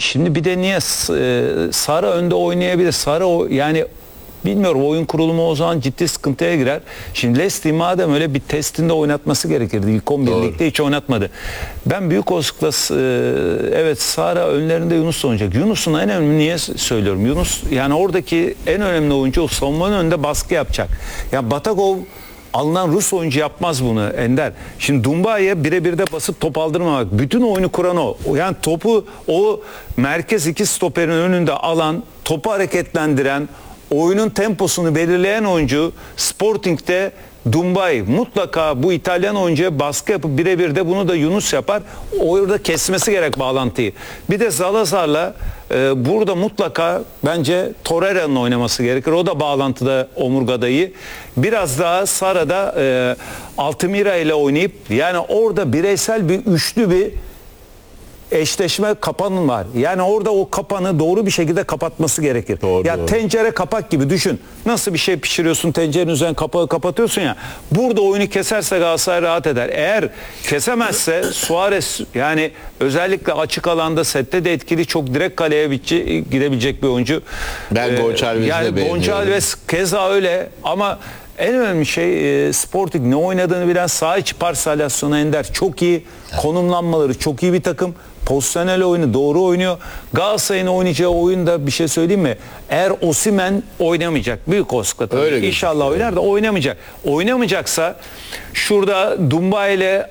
Şimdi bir de niye Sara önde oynayabilir? Sara yani bilmiyorum, oyun kurulumu o zaman ciddi sıkıntıya girer. Şimdi Leicester madem öyle bir testinde oynatması gerekirdi. İlk 11 ligde hiç oynatmadı. Ben büyük olasılıkla evet Sara önlerinde Yunus oynayacak. Yunus'un en önemli, niye söylüyorum? Yunus yani oradaki en önemli oyuncu, o savunmanın önünde baskı yapacak. Yani Batagov alınan Rus oyuncu yapmaz bunu Ender. Şimdi Dumbai'ye birebir de basıp top aldırmamak. Bütün oyunu kuran o. Yani topu o merkez iki stoperin önünde alan, topu hareketlendiren, oyunun temposunu belirleyen oyuncu Sporting'de Dumbai. Mutlaka bu İtalyan oyuncuya baskı yapıp birebir de bunu da Yunus yapar. Orada kesmesi gerek bağlantıyı. Bir de Salazar'la burada mutlaka bence Torreira'nın oynaması gerekir. O da bağlantıda, omurgada iyi. Biraz daha Sara'da Altamira ile oynayıp yani orada bireysel bir üçlü bir eşleşme kapanın var. Yani orada o kapanı doğru bir şekilde kapatması gerekir. Doğru. Tencere kapak gibi düşün. Nasıl bir şey pişiriyorsun, tencerenin üzerine kapağı kapatıyorsun ya. Burada oyunu keserse Galatasaray rahat eder. Eğer kesemezse Suarez, yani özellikle açık alanda sette de etkili, çok direkt kaleye gidebilecek bir oyuncu. Ben Gonçalves'i de beğeniyorum. Gonçalves keza öyle ama en önemli şey Sporting ne oynadığını bilen, saha içi parselasyonu Ender çok iyi. Konumlanmaları çok iyi bir takım. Pozisyonel oyunu doğru oynuyor. Galatasaray'ın oynayacağı oyunda bir şey söyleyeyim mi? Eğer Osimhen oynamayacak, büyük olasılıkla tabii. İnşallah oynar da oynamayacak. Oynamayacaksa şurada Dumbai ile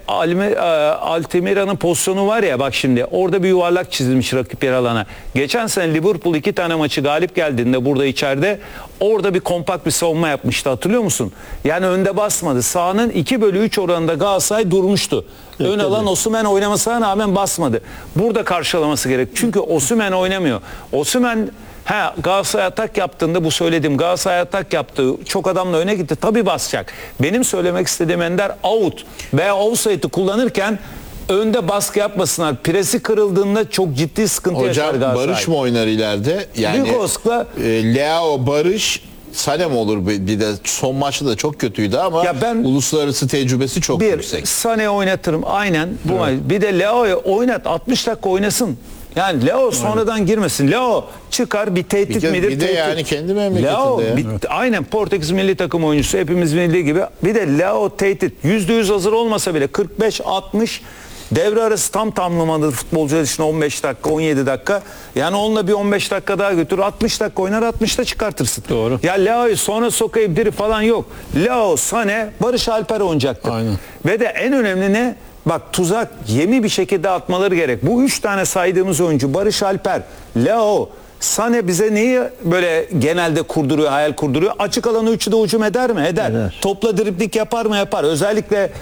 Altamira'nın pozisyonu var ya, bak şimdi orada bir yuvarlak çizilmiş rakip yer alana. Geçen sene Liverpool 2 tane maçı galip geldiğinde burada içeride orada bir kompakt bir savunma yapmıştı, hatırlıyor musun? Yani önde basmadı. Sahanın 2/3 oranında Galatasaray durmuştu. Ön alan Osimhen oynamasına rağmen basmadı. Burada karşılaması gerek. Çünkü Osimhen oynamıyor. Osimhen Galatasaray atak yaptığında, bu söylediğim Galatasaray atak yaptı, çok adamla öne gitti, tabii basacak. Benim söylemek istediğim Ender, out veya offside'ı kullanırken önde baskı yapmasınlar. Presi kırıldığında çok ciddi sıkıntı yaşar Galatasaray. Hocam Barış mı oynar ileride? Yani büyük olasılıkla Leao, Barış, Sanem olur. Bir de son maçta da çok kötüydü ama uluslararası tecrübesi çok yüksek. Sané oynatırım aynen. Bir de Leao'yu oynat, 60 dakika oynasın. Yani Leo sonradan girmesin. Leo çıkar, bir tehdit midir? Bir de yani kendi memleketinde. Aynen, Portekiz milli takım oyuncusu, hepimiz milli gibi. Bir de Leo tehdit. %100 hazır olmasa bile 45-60 devre arası tam tamamlamadı futbolcular için, 15 dakika 17 dakika. Yani onunla bir 15 dakika daha götür, 60 dakika oynar, 60'ta çıkartırsın. Doğru. Ya Leo'yu sonra sokayım diri falan yok. Leo, Sané, Barış Alper oynayacaktır. Aynen. Ve de en önemli ne? Bak, tuzak yemi bir şekilde atmaları gerek. Bu 3 tane saydığımız oyuncu, Barış Alper, Leo, Sané bize neyi böyle genelde kurduruyor, hayal kurduruyor? Açık alanı üçü de hücum eder mi? Eder. Topla driblik yapar mı? Yapar. Özellikle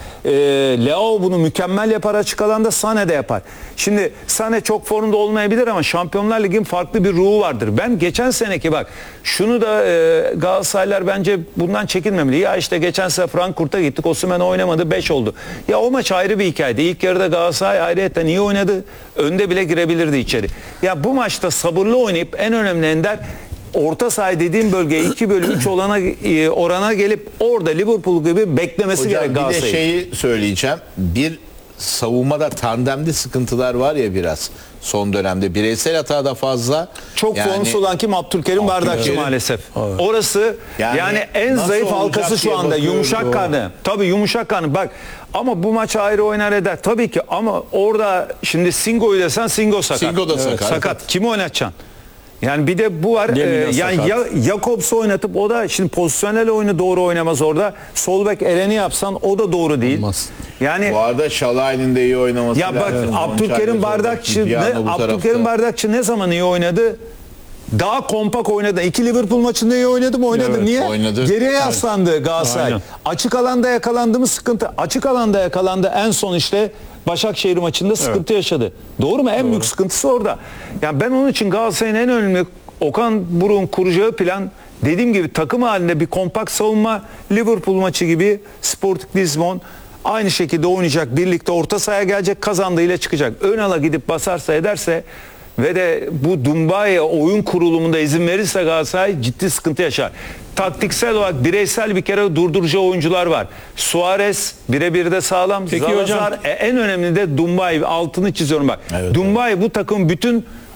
Leo bunu mükemmel yapar açık alanda, Sané de yapar. Şimdi Sané çok formda olmayabilir ama Şampiyonlar Ligi'nin farklı bir ruhu vardır. Ben geçen seneki, bak şunu da Galatasaraylar bence bundan çekinmemeli. Ya işte geçen sene Frankfurt'a gittik, Osimhen oynamadı, 5 oldu. Ya o maç ayrı bir hikayeydi. İlk yarıda Galatasaray ayrıyeten iyi oynadı. Önde bile girebilirdi içeri. Ya bu maçta sabırlı oynayıp, en önemli Ender, orta saha dediğim bölgeye 2/3 orana gelip orada Liverpool gibi beklemesi gerek Galatasaray'ın. Bir de şeyi söyleyeceğim. Bir savunmada tandemde sıkıntılar var ya biraz son dönemde. Bireysel hata da fazla. Çok formsuz olan kim? Abdülkerim Bardakçı maalesef. Evet. Orası yani en zayıf halkası şu anda. Yumuşak kanı. Tabii yumuşak kanı. Bak ama bu maç ayrı oynar eder. Tabii ki ama orada şimdi Singo'yu desen, Singo sakat. Singo da sakat. Sakat. Kimi oynatacaksın? Yani bir de bu var. Yani Jakobs'u oynatıp, o da şimdi pozisyonel oyunu doğru oynamaz orada. Sol bek Eren'i yapsan o da doğru değil. Olmaz. Yani bu arada Şalay'ın da iyi oynaması lazım. Ya bak, Abdülkerim Bardakçı ne zaman iyi oynadı? Daha kompak oynadı. 2 Liverpool maçında iyi oynadı mı? Oynadı. Evet, niye? Oynadı. Geriye yaslandı Galatasaray. Aynen. Açık alanda yakalandı mı sıkıntı. Açık alanda yakalandı. En son işte Başakşehir maçında sıkıntı yaşadı. Doğru mu? En büyük sıkıntısı orada. Yani ben onun için Galatasaray'ın en önemli, Okan Buruk'un kuracağı plan, dediğim gibi takım halinde bir kompakt savunma. Liverpool maçı gibi Sporting Lisbon aynı şekilde oynayacak. Birlikte orta sahaya gelecek, kazandığıyla çıkacak. Ön ala gidip basarsa ederse ve de bu Dumbai'ye oyun kurulumunda izin verirse Galatasaray ciddi sıkıntı yaşar. Taktiksel olarak bireysel bir kere durdurucu oyuncular var. Suarez birebir de sağlam. Peki Salazar, hocam. En önemli de Dumbai, altını çiziyorum bak. Evet, Dumbai bu takım bütün